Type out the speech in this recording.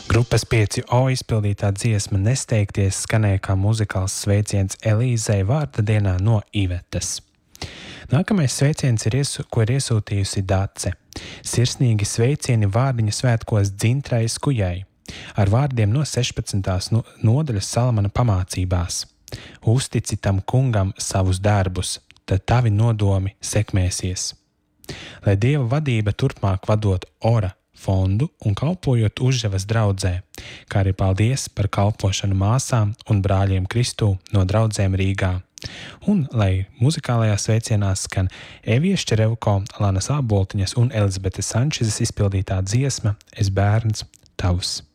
Grupas 5O izpildītā dziesma Nesteigties skanēja kā muzikāls sveiciens Elīzei vārda dienā no Ivetas. Nākamais sveiciens ko ir iesūtījusi Dace. Sirsnīgi sveicieni vārdiņa svētkos Dzintrai Skujai ar vārdiem no 16. nodaļas Salamana pamācībās. Uztici tam kungam savus darbus, tad tavi nodomi sekmēsies. Lai Dieva vadība turpmāk vadot Ora fondu un kalpojot Užžavas draudzē, kā arī paldies par kalpošanu māsām un brāļiem Kristū no draudzēm Rīgā. Un lai muzikālajā sveicienā skan Evijas Čerevko, Lanas Āboltiņas un Elizabetes Sančezes izpildītā dziesma Es bērns tavs.